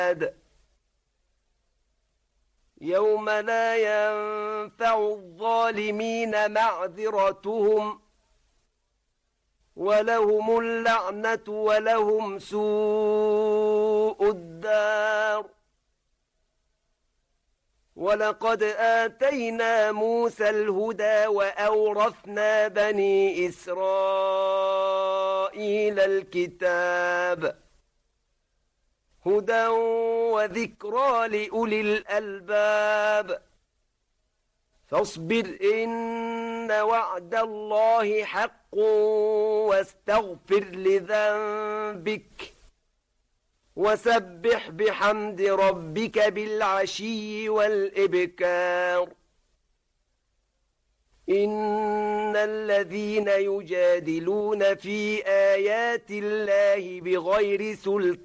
يوم لا ينفع الظالمين معذرتهم ولهم اللعنة ولهم سوء الدار. ولقد آتينا موسى الهدى وأورثنا بني إسرائيل الكتاب هدى وذكرى لأولي الألباب. فاصبر إن وعد الله حق واستغفر لذنبك وسبح بحمد ربك بالعشي والإبكار. إن الذين يجادلون في آيات الله بغير سلطان